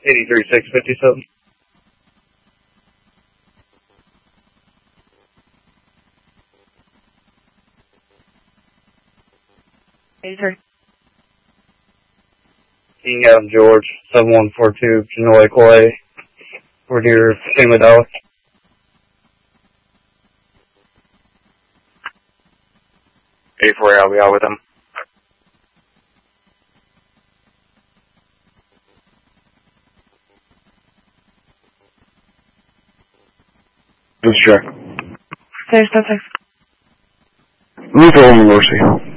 83-657. King Adam George, 7142, Genoa Lake Way. We're near Family Dollar. I'll be out with him. Let's check. There's nothing. Lethal Mercy.